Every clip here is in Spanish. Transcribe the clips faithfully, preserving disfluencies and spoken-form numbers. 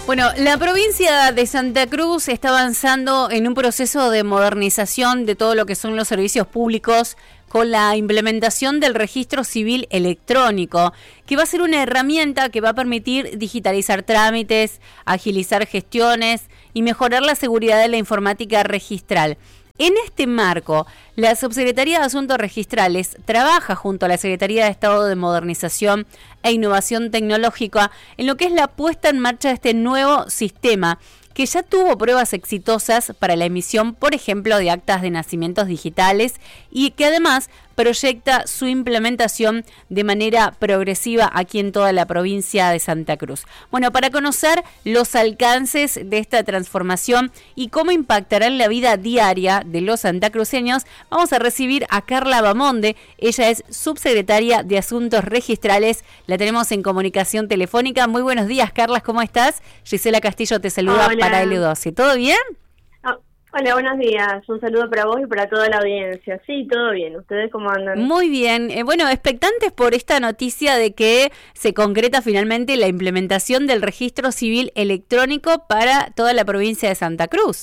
Bueno, la provincia de Santa Cruz está avanzando en un proceso de modernización de todo lo que son los servicios públicos con la implementación del registro civil electrónico, que va a ser una herramienta que va a permitir digitalizar trámites, agilizar gestiones y mejorar la seguridad de la informática registral. En este marco, la Subsecretaría de Asuntos Registrales trabaja junto a la Secretaría de Estado de Modernización e Innovación Tecnológica en lo que es la puesta en marcha de este nuevo sistema, que ya tuvo pruebas exitosas para la emisión, por ejemplo, de actas de nacimientos digitales y que además proyecta su implementación de manera progresiva aquí en toda la provincia de Santa Cruz. Bueno, para conocer los alcances de esta transformación y cómo impactará en la vida diaria de los santacruceños, vamos a recibir a Carla Bamonde. Ella es subsecretaria de Asuntos Registrales. La tenemos en comunicación telefónica. Muy buenos días, Carla, ¿cómo estás? Gisela Castillo te saluda. Hola. Para L doce. ¿Todo bien? Hola, buenos días. Un saludo para vos y para toda la audiencia. Sí, todo bien. ¿Ustedes cómo andan? Muy bien. Eh, bueno, expectantes por esta noticia de que se concreta finalmente la implementación del registro civil electrónico para toda la provincia de Santa Cruz.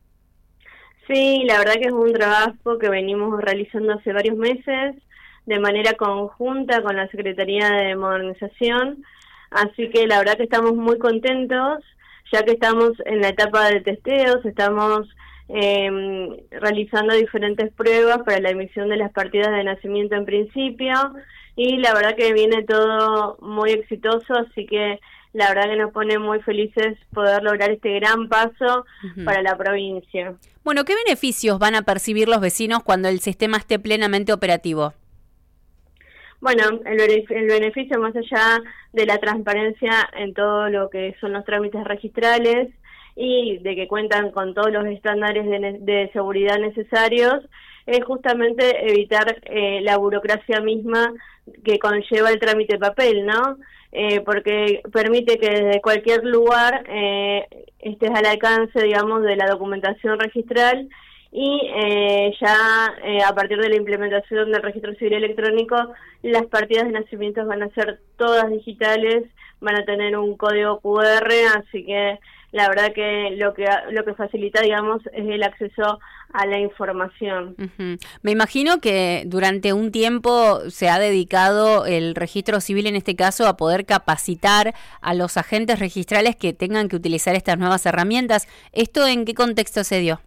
Sí, la verdad que es un trabajo que venimos realizando hace varios meses de manera conjunta con la Secretaría de Modernización. Así que la verdad que estamos muy contentos, ya que estamos en la etapa de testeos, estamos eh, realizando diferentes pruebas para la emisión de las partidas de nacimiento en principio, y la verdad que viene todo muy exitoso, así que la verdad que nos pone muy felices poder lograr este gran paso uh-huh. para la provincia. Bueno, ¿qué beneficios van a percibir los vecinos cuando el sistema esté plenamente operativo? Bueno, el, el beneficio más allá de la transparencia en todo lo que son los trámites registrales y de que cuentan con todos los estándares de, de seguridad necesarios, es justamente evitar eh, la burocracia misma que conlleva el trámite papel, ¿no? Eh, porque permite que desde cualquier lugar eh, estés al alcance, digamos, de la documentación registral. Y eh, ya eh, a partir de la implementación del registro civil electrónico, las partidas de nacimientos van a ser todas digitales, van a tener un código cu erre, así que la verdad que lo que lo que facilita, digamos, es el acceso a la información. Uh-huh. Me imagino que durante un tiempo se ha dedicado el registro civil, en este caso, a poder capacitar a los agentes registrales que tengan que utilizar estas nuevas herramientas. ¿Esto en qué contexto se dio?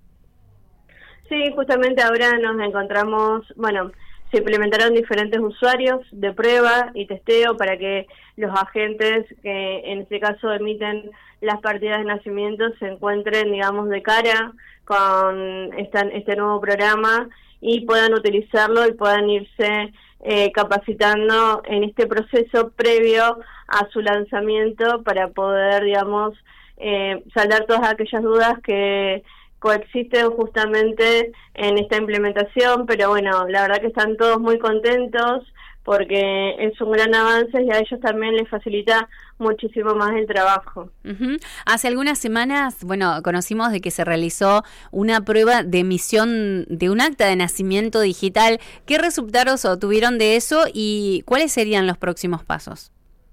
Sí, justamente ahora nos encontramos, bueno, se implementaron diferentes usuarios de prueba y testeo para que los agentes que en este caso emiten las partidas de nacimiento se encuentren, digamos, de cara con esta, este nuevo programa y puedan utilizarlo y puedan irse eh, capacitando en este proceso previo a su lanzamiento para poder, digamos, eh, saldar todas aquellas dudas que coexisten justamente en esta implementación, pero bueno, la verdad que están todos muy contentos porque es un gran avance y a ellos también les facilita muchísimo más el trabajo. Uh-huh. Hace algunas semanas, bueno, conocimos de que se realizó una prueba de emisión de un acta de nacimiento digital. ¿Qué resultados obtuvieron de eso y cuáles serían los próximos pasos?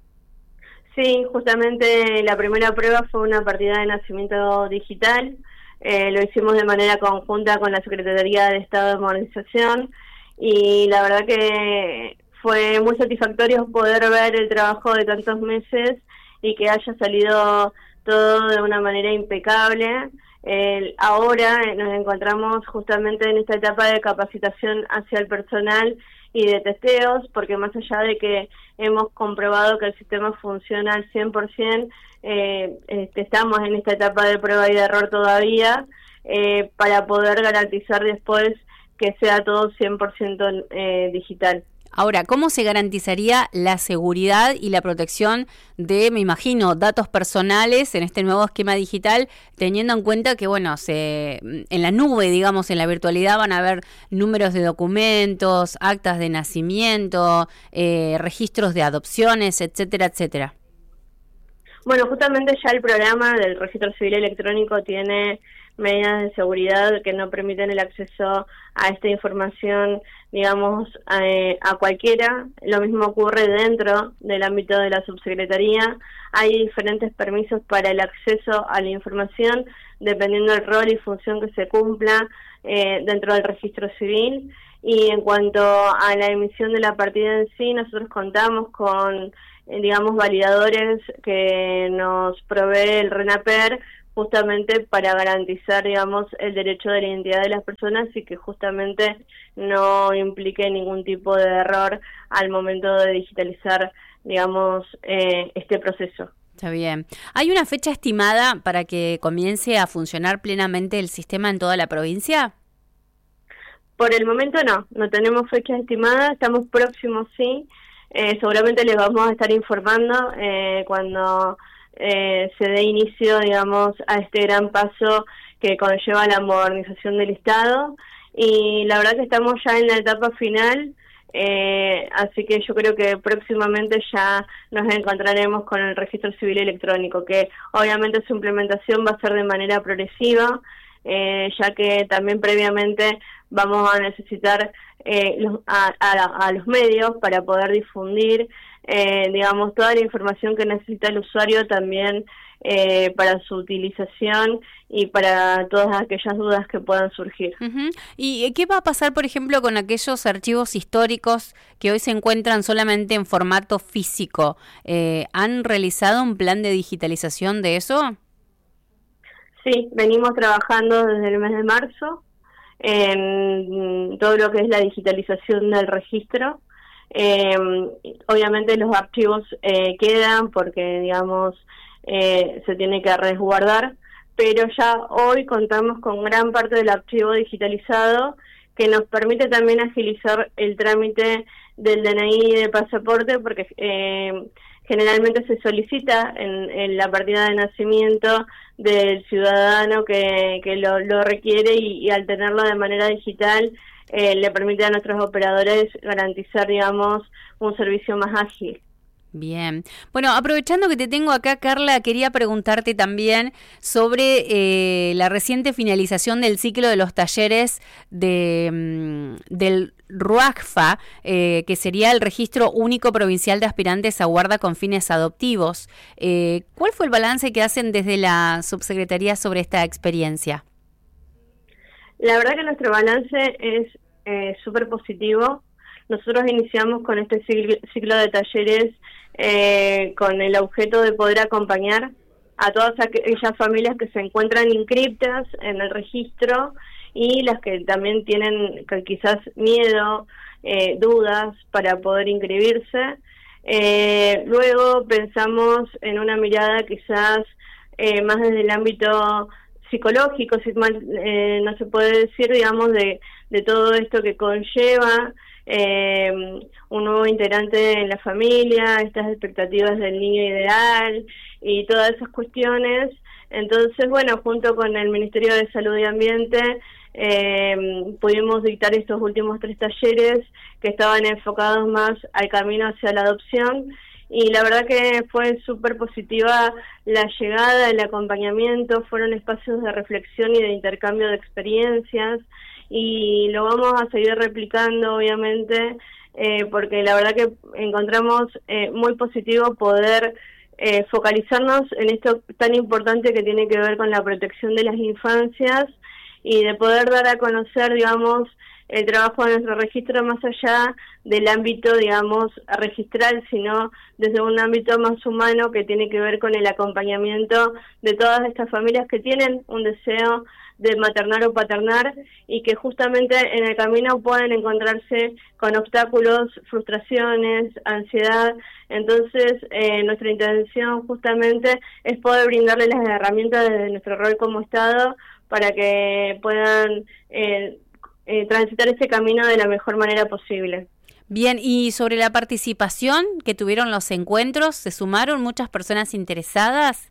Sí, justamente la primera prueba fue una partida de nacimiento digital. Eh, lo hicimos de manera conjunta con la Secretaría de Estado de Modernización y la verdad que fue muy satisfactorio poder ver el trabajo de tantos meses y que haya salido todo de una manera impecable. Eh, ahora nos encontramos justamente en esta etapa de capacitación hacia el personal y de testeos, porque más allá de que hemos comprobado que el sistema funciona al cien por ciento, eh, este, estamos en esta etapa de prueba y de error todavía, eh, para poder garantizar después que sea todo cien por ciento eh, digital. Ahora, ¿cómo se garantizaría la seguridad y la protección de, me imagino, datos personales en este nuevo esquema digital, teniendo en cuenta que, bueno, se en la nube, digamos, en la virtualidad van a haber números de documentos, actas de nacimiento, eh, registros de adopciones, etcétera, etcétera? Bueno, justamente ya el programa del registro civil electrónico tiene medidas de seguridad que no permiten el acceso a esta información, digamos, eh, a cualquiera. Lo mismo ocurre dentro del ámbito de la subsecretaría. Hay diferentes permisos para el acceso a la información, dependiendo del rol y función que se cumpla eh, dentro del registro civil. Y en cuanto a la emisión de la partida en sí, nosotros contamos con, eh, digamos, validadores que nos provee el RENAPER, justamente para garantizar, digamos, el derecho de la identidad de las personas y que justamente no implique ningún tipo de error al momento de digitalizar, digamos, eh, este proceso. Está bien. ¿Hay una fecha estimada para que comience a funcionar plenamente el sistema en toda la provincia? Por el momento no, no tenemos fecha estimada, estamos próximos, sí. Eh, seguramente les vamos a estar informando eh, cuando eh, se dé inicio, digamos, a este gran paso que conlleva la modernización del Estado. Y la verdad que estamos ya en la etapa final, eh, así que yo creo que próximamente ya nos encontraremos con el registro civil electrónico, que obviamente su implementación va a ser de manera progresiva, eh, ya que también previamente vamos a necesitar eh, los, a, a, a los medios para poder difundir, eh, digamos, toda la información que necesita el usuario también eh, para su utilización y para todas aquellas dudas que puedan surgir. Uh-huh. ¿Y qué va a pasar, por ejemplo, con aquellos archivos históricos que hoy se encuentran solamente en formato físico? Eh, ¿Han realizado un plan de digitalización de eso? Sí, venimos trabajando desde el mes de marzo en todo lo que es la digitalización del registro. Eh, obviamente los archivos eh, quedan porque, digamos, eh, se tiene que resguardar, pero ya hoy contamos con gran parte del archivo digitalizado que nos permite también agilizar el trámite del D N I y de pasaporte, porque eh, generalmente se solicita en, en la partida de nacimiento del ciudadano que, que lo, lo requiere y, y al tenerlo de manera digital eh, le permite a nuestros operadores garantizar, digamos, un servicio más ágil. Bien. Bueno, aprovechando que te tengo acá, Carla, quería preguntarte también sobre eh, la reciente finalización del ciclo de los talleres de mm, del RUAGFA, eh, que sería el Registro Único Provincial de Aspirantes a Guarda con Fines Adoptivos. Eh, ¿Cuál fue el balance que hacen desde la subsecretaría sobre esta experiencia? La verdad que nuestro balance es eh, súper positivo. Nosotros iniciamos con este ciclo de talleres eh, con el objeto de poder acompañar a todas aquellas familias que se encuentran inscriptas en el registro y las que también tienen quizás miedo, eh, dudas para poder inscribirse. Eh, luego pensamos en una mirada quizás eh, más desde el ámbito psicológico, si mal, eh, no se puede decir, digamos, de, de todo esto que conlleva eh, un nuevo integrante en la familia, estas expectativas del niño ideal y todas esas cuestiones. Entonces, bueno, junto con el Ministerio de Salud y Ambiente eh, pudimos dictar estos últimos tres talleres que estaban enfocados más al camino hacia la adopción. Y la verdad que fue súper positiva la llegada, el acompañamiento, fueron espacios de reflexión y de intercambio de experiencias y lo vamos a seguir replicando obviamente eh, porque la verdad que encontramos eh, muy positivo poder eh, focalizarnos en esto tan importante que tiene que ver con la protección de las infancias y de poder dar a conocer, digamos, el trabajo de nuestro registro más allá del ámbito, digamos, registral, sino desde un ámbito más humano que tiene que ver con el acompañamiento de todas estas familias que tienen un deseo de maternar o paternar y que justamente en el camino pueden encontrarse con obstáculos, frustraciones, ansiedad. Entonces, eh, nuestra intención justamente es poder brindarles las herramientas desde nuestro rol como Estado para que puedan eh, Eh, transitar ese camino de la mejor manera posible. Bien, y sobre la participación que tuvieron los encuentros, ¿se sumaron muchas personas interesadas?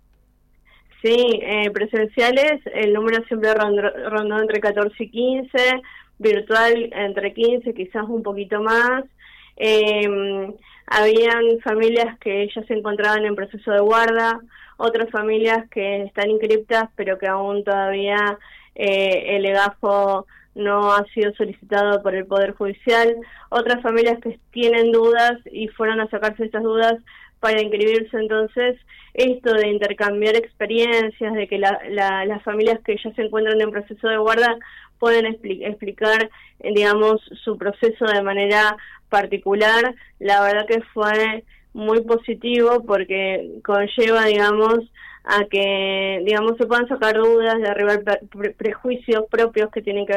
Sí, eh, presenciales, el número siempre rondó, rondó entre catorce y quince, virtual entre quince, quizás un poquito más. Eh, habían familias que ya se encontraban en proceso de guarda, otras familias que están inscriptas pero que aún todavía eh, el legajo no ha sido solicitado por el Poder Judicial, otras familias que tienen dudas y fueron a sacarse estas dudas para inscribirse. Entonces, esto de intercambiar experiencias, de que la, la, las familias que ya se encuentran en proceso de guarda pueden expli- explicar, eh, digamos, su proceso de manera particular, la verdad que fue muy positivo porque conlleva, digamos, a que, digamos, se puedan sacar dudas, derribar pre- prejuicios propios que tienen que ver